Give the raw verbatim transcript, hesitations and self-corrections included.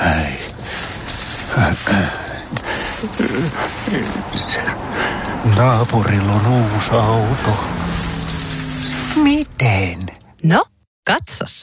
Ai. Naapurilla on uusi auto. Miten? No, katsos.